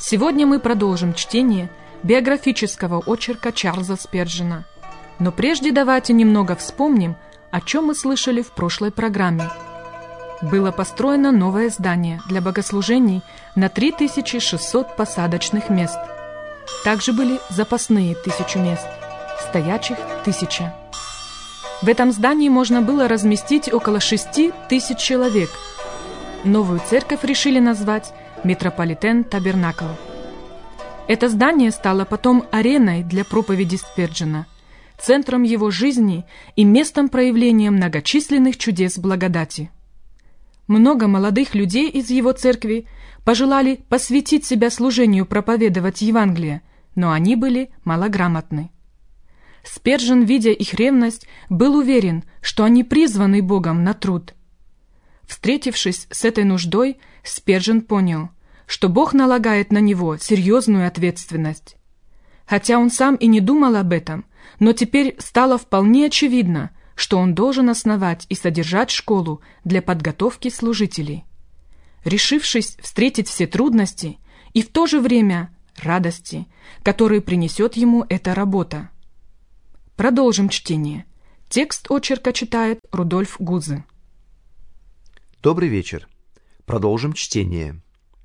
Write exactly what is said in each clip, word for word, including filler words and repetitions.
Сегодня мы продолжим чтение биографического очерка Чарльза Сперджена. Но прежде давайте немного вспомним, о чем мы слышали в прошлой программе. Было построено новое здание для богослужений на три тысячи шестьсот посадочных мест. Также были запасные тысячу мест, стоячих тысяча. В этом здании можно было разместить около шести тысяч человек. Новую церковь решили назвать Метрополитен Табернакл. Это здание стало потом ареной для проповеди Сперджена, центром его жизни и местом проявления многочисленных чудес благодати. Много молодых людей из его церкви пожелали посвятить себя служению проповедовать Евангелие, но они были малограмотны. Сперджен, видя их ревность, был уверен, что они призваны Богом на труд. Встретившись с этой нуждой, Сперджен понял, что Бог налагает на него серьезную ответственность. Хотя он сам и не думал об этом, но теперь стало вполне очевидно, что он должен основать и содержать школу для подготовки служителей. Решившись встретить все трудности и в то же время радости, которые принесет ему эта работа. Продолжим чтение. Текст очерка читает Рудольф Гузе. Добрый вечер. Продолжим чтение.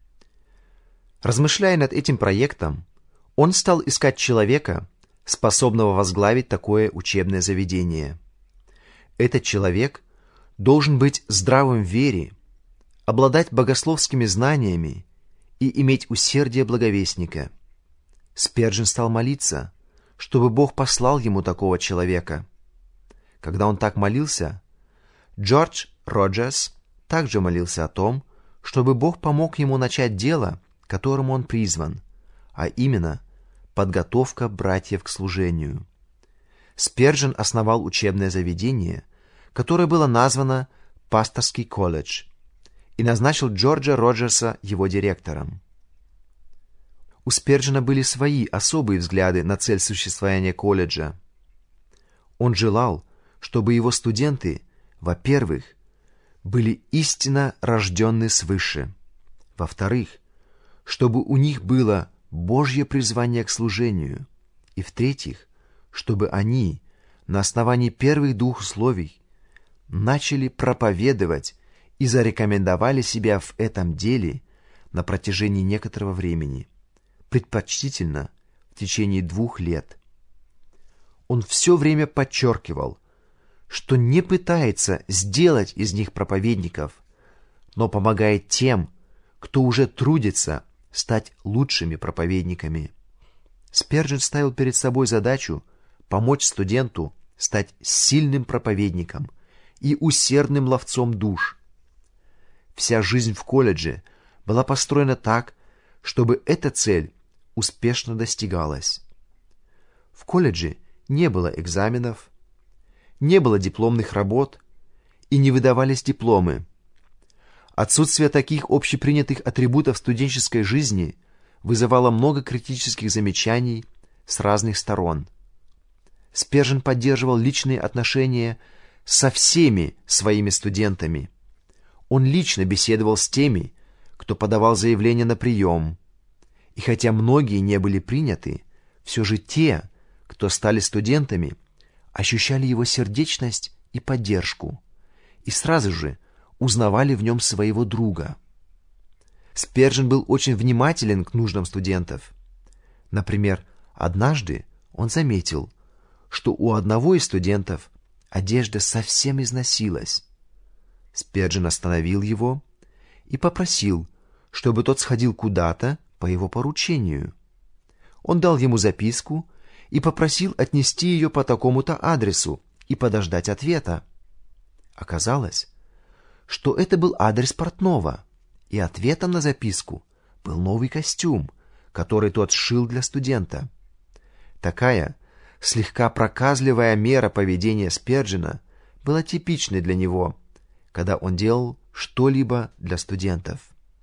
Размышляя над этим проектом, он стал искать человека, способного возглавить такое учебное заведение. Этот человек должен быть здравым в вере, обладать богословскими знаниями и иметь усердие благовестника. Сперджен стал молиться, чтобы Бог послал ему такого человека. Когда он так молился, Джордж Роджерс также молился о том, чтобы Бог помог ему начать дело, к которому он призван, а именно подготовка братьев к служению. Сперджен основал учебное заведение, которое было названо «Пасторский колледж», и назначил Джорджа Роджерса его директором. У Сперджена были свои особые взгляды на цель существования колледжа. Он желал, чтобы его студенты, во-первых, были истинно рожденны свыше, во-вторых, чтобы у них было Божье призвание к служению, и, в-третьих, чтобы они на основании первых двух условий начали проповедовать и зарекомендовали себя в этом деле на протяжении некоторого времени, предпочтительно в течение двух лет. Он все время подчеркивал, что не пытается сделать из них проповедников, но помогает тем, кто уже трудится стать лучшими проповедниками. Сперджен ставил перед собой задачу помочь студенту стать сильным проповедником и усердным ловцом душ. Вся жизнь в колледже была построена так, чтобы эта цель успешно достигалась. В колледже не было экзаменов, не было дипломных работ и не выдавались дипломы. Отсутствие таких общепринятых атрибутов студенческой жизни вызывало много критических замечаний с разных сторон. Сперджен поддерживал личные отношения со всеми своими студентами. Он лично беседовал с теми, кто подавал заявление на прием. И хотя многие не были приняты, все же те, кто стали студентами, ощущали его сердечность и поддержку, и сразу же узнавали в нем своего друга. Сперджен был очень внимателен к нуждам студентов. Например, однажды он заметил, что у одного из студентов одежда совсем износилась. Сперджен остановил его и попросил, чтобы тот сходил куда-то по его поручению. Он дал ему записку и попросил отнести ее по такому-то адресу и подождать ответа. Оказалось, что это был адрес портного, и ответом на записку был новый костюм, который тот сшил для студента. Такая слегка проказливая мера поведения Сперджена была типичной для него, когда он делал что-либо для студентов.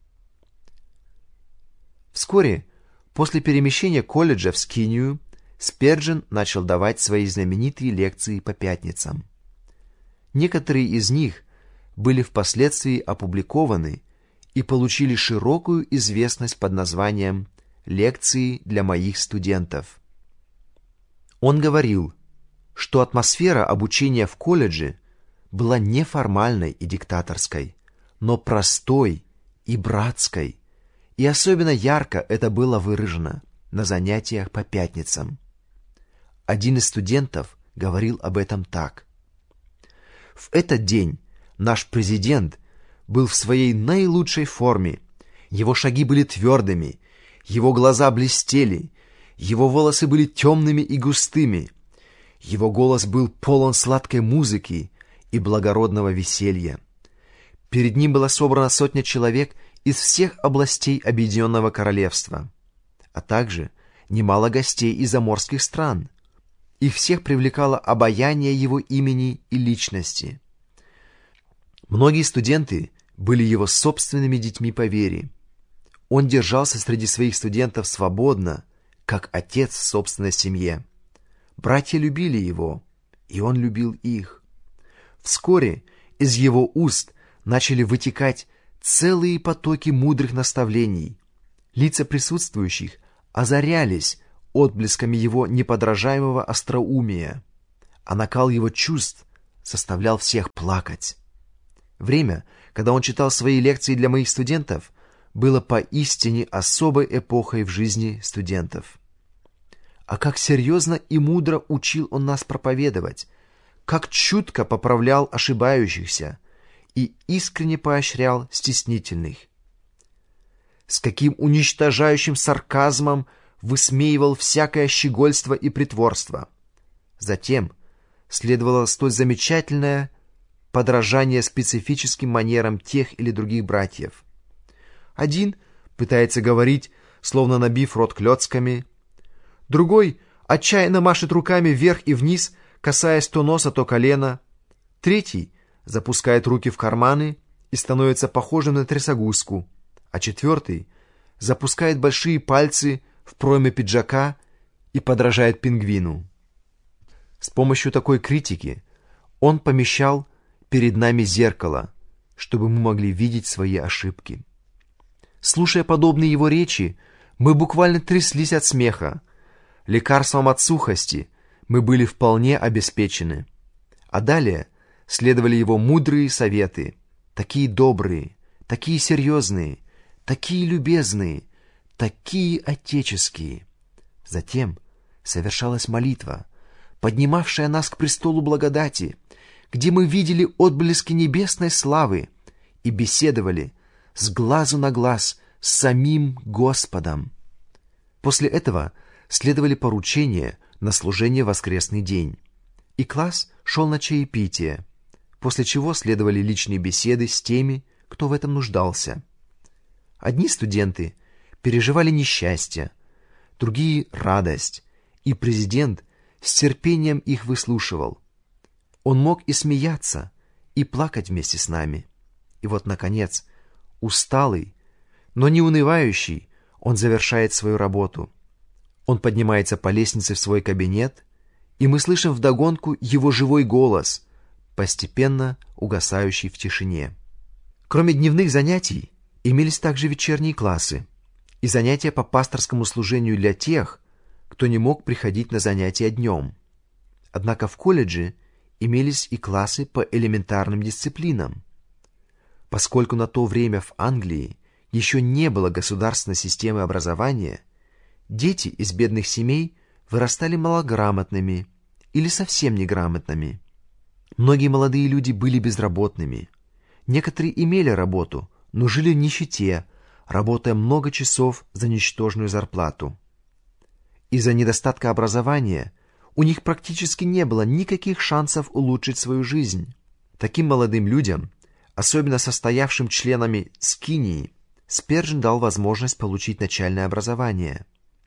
Вскоре после перемещения колледжа в Скинию Сперджен начал давать свои знаменитые лекции по пятницам. Некоторые из них были впоследствии опубликованы и получили широкую известность под названием лекции для моих студентов. Он говорил, что атмосфера обучения в колледже была не формальной и диктаторской, но простой и братской, и особенно ярко это было выражено на занятиях по пятницам. Один из студентов говорил об этом так. В этот день наш президент был в своей наилучшей форме. Его шаги были твердыми, его глаза блестели, его волосы были темными и густыми, его голос был полон сладкой музыки и благородного веселья. Перед ним была собрана сотня человек из всех областей Объединенного Королевства, а также немало гостей из заморских стран. Их всех привлекало обаяние его имени и личности. Многие студенты были его собственными детьми по вере. Он держался среди своих студентов свободно, как отец в собственной семье. Братья любили его, и он любил их. Вскоре из его уст начали вытекать целые потоки мудрых наставлений. Лица присутствующих озарялись отблесками его неподражаемого остроумия, а накал его чувств заставлял всех плакать. Время, когда он читал свои лекции для моих студентов, было поистине особой эпохой в жизни студентов. А как серьезно и мудро учил он нас проповедовать, как чутко поправлял ошибающихся и искренне поощрял стеснительных. С каким уничтожающим сарказмом высмеивал всякое щегольство и притворство. Затем следовало столь замечательное подражание специфическим манерам тех или других братьев. Один пытается говорить, словно набив рот клёцками, другой отчаянно машет руками вверх и вниз, касаясь то носа, то колена, третий запускает руки в карманы и становится похожим на трясогузку, а четвертый запускает большие пальцы в пройме пиджака и подражает пингвину. С помощью такой критики он помещал перед нами зеркало, чтобы мы могли видеть свои ошибки. Слушая подобные его речи, мы буквально тряслись от смеха. Лекарством от сухости мы были вполне обеспечены. А далее следовали его мудрые советы, такие добрые, такие серьезные, такие любезные, такие отеческие. Затем совершалась молитва, поднимавшая нас к престолу благодати, где мы видели отблески небесной славы и беседовали с глазу на глаз с самим Господом. После этого следовали поручения на служение в воскресный день, и класс шел на чаепитие, после чего следовали личные беседы с теми, кто в этом нуждался. Одни студенты переживали несчастье, другие — радость, и президент с терпением их выслушивал. Он мог и смеяться, и плакать вместе с нами. И вот, наконец, усталый, но не унывающий, он завершает свою работу. Он поднимается по лестнице в свой кабинет, и мы слышим вдогонку его живой голос, постепенно угасающий в тишине. Кроме дневных занятий, имелись также вечерние классы и занятия по пасторскому служению для тех, кто не мог приходить на занятия днем. Однако в колледже имелись и классы по элементарным дисциплинам. Поскольку на то время в Англии еще не было государственной системы образования, дети из бедных семей вырастали малограмотными или совсем неграмотными. Многие молодые люди были безработными. Некоторые имели работу, но жили в нищете, работая много часов за ничтожную зарплату. Из-за недостатка образования у них практически не было никаких шансов улучшить свою жизнь. Таким молодым людям, особенно состоявшим членами скинии, Сперджен дал возможность получить начальное образование.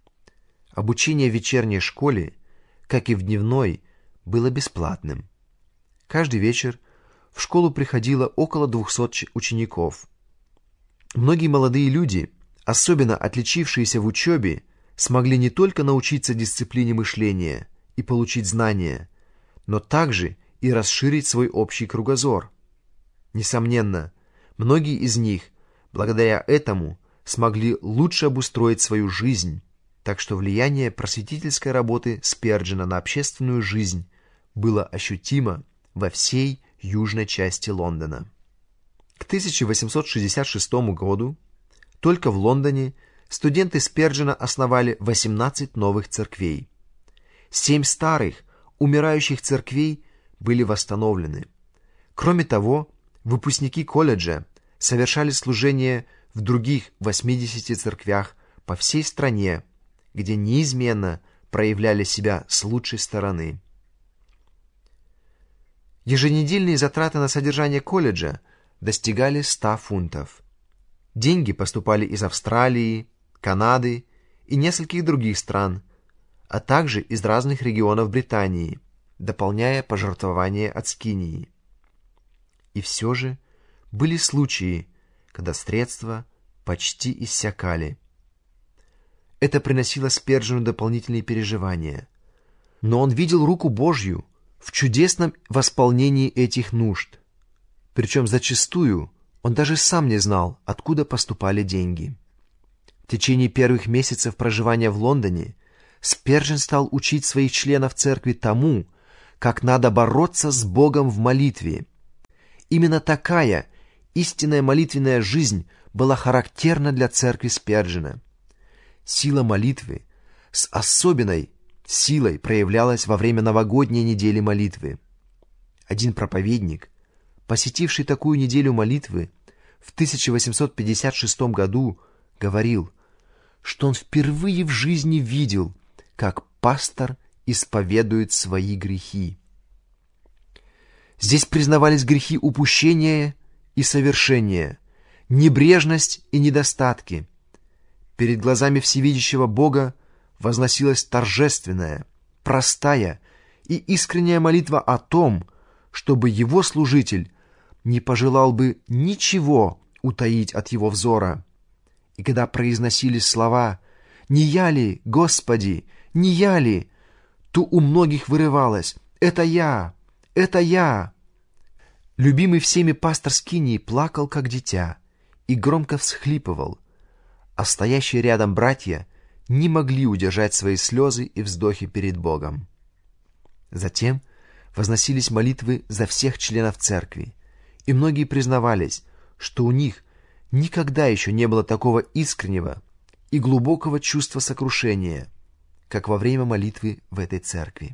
Обучение в вечерней школе, как и в дневной, было бесплатным. Каждый вечер в школу приходило около двухсот учеников. Многие молодые люди, особенно отличившиеся в учебе, смогли не только научиться дисциплине мышления и получить знания, но также и расширить свой общий кругозор. Несомненно, многие из них благодаря этому смогли лучше обустроить свою жизнь, так что влияние просветительской работы Спержена на общественную жизнь было ощутимо во всей южной части Лондона. К тысяча восемьсот шестьдесят шестому году только в Лондоне студенты Спержена основали восемнадцать новых церквей. Семь старых, умирающих церквей были восстановлены. Кроме того, выпускники колледжа совершали служение в других восьмидесяти церквях по всей стране, где неизменно проявляли себя с лучшей стороны. Еженедельные затраты на содержание колледжа достигали ста фунтов. Деньги поступали из Австралии, Канады и нескольких других стран, а также из разных регионов Британии, дополняя пожертвования от Скинии. И все же были случаи, когда средства почти иссякали. Это приносило Спержену дополнительные переживания. Но он видел руку Божью в чудесном восполнении этих нужд. Причем зачастую он даже сам не знал, откуда поступали деньги. В течение первых месяцев проживания в Лондоне Спержен стал учить своих членов церкви тому, как надо бороться с Богом в молитве. Именно такая истинная молитвенная жизнь была характерна для церкви Спержена. Сила молитвы с особенной силой проявлялась во время новогодней недели молитвы. Один проповедник, посетивший такую неделю молитвы в тысяча восемьсот пятьдесят шестом году, говорил, что он впервые в жизни видел, как пастор исповедует свои грехи. Здесь признавались грехи упущения и совершения, небрежность и недостатки. Перед глазами всевидящего Бога возносилась торжественная, простая и искренняя молитва о том, чтобы его служитель не пожелал бы ничего утаить от его взора. И когда произносились слова «Не я ли, Господи, не я ли?», то у многих вырывалось «Это я! Это я!». Любимый всеми пастор Скинии плакал, как дитя, и громко всхлипывал, а стоящие рядом братья не могли удержать свои слезы и вздохи перед Богом. Затем возносились молитвы за всех членов церкви, и многие признавались, что у них никогда еще не было такого искреннего и глубокого чувства сокрушения, как во время молитвы в этой церкви.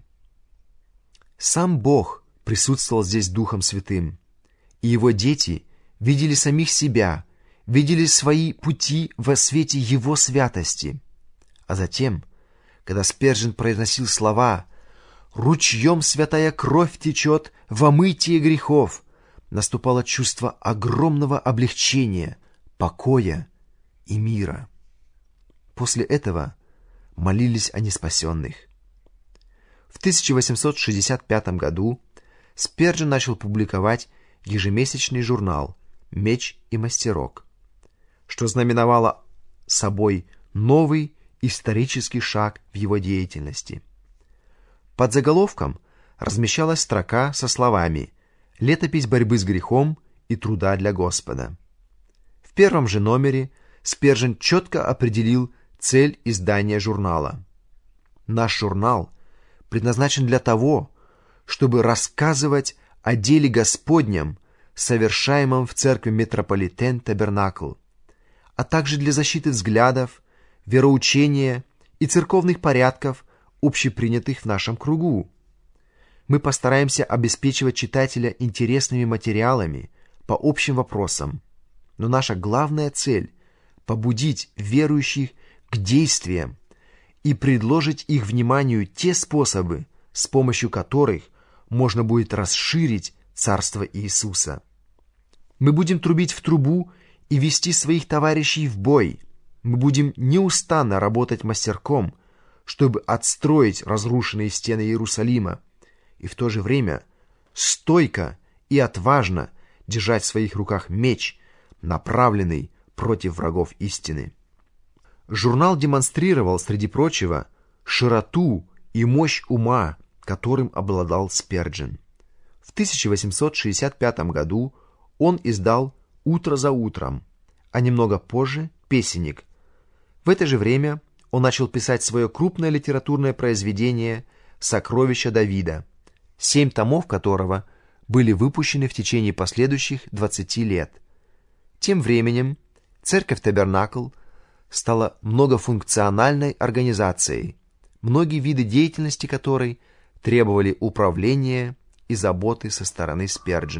Сам Бог присутствовал здесь Духом Святым, и его дети видели самих себя, видели свои пути во свете Его святости. А затем, когда Спержен произносил слова «Ручьем святая кровь течет в омытие грехов», наступало чувство огромного облегчения, покоя и мира. После этого молились о неспасенных. В тысяча восемьсот шестьдесят пятом году Спержен начал публиковать ежемесячный журнал «Меч и мастерок», что знаменовало собой новый исторический шаг в его деятельности. Под заголовком размещалась строка со словами «Летопись борьбы с грехом и труда для Господа». В первом же номере Спержен четко определил цель издания журнала. Наш журнал предназначен для того, чтобы рассказывать о деле Господнем, совершаемом в церкви Метрополитен-Табернакл, а также для защиты взглядов, вероучения и церковных порядков, общепринятых в нашем кругу. Мы постараемся обеспечивать читателя интересными материалами по общим вопросам, но наша главная цель – побудить верующих к действиям и предложить их вниманию те способы, с помощью которых можно будет расширить Царство Иисуса. Мы будем трубить в трубу и вести своих товарищей в бой. Мы будем неустанно работать мастерком, чтобы отстроить разрушенные стены Иерусалима, и в то же время стойко и отважно держать в своих руках меч, направленный против врагов истины. Журнал демонстрировал, среди прочего, широту и мощь ума, которым обладал Спержен. В тысяча восемьсот шестьдесят пятом году он издал «Утро за утром», а немного позже песенник. В это же время он начал писать свое крупное литературное произведение «Сокровища Давида», семь томов которого были выпущены в течение последующих двадцати лет. Тем временем церковь Табернакл стала многофункциональной организацией, многие виды деятельности которой требовали управления и заботы со стороны Спержина.